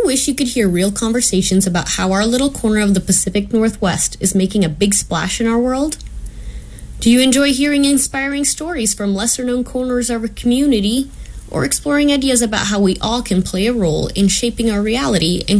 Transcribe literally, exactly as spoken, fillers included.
wish you could hear real conversations about how our little corner of the Pacific Northwest is making a big splash in our world? Do you enjoy hearing inspiring stories from lesser-known corners of our community, or exploring ideas about how we all can play a role in shaping our reality and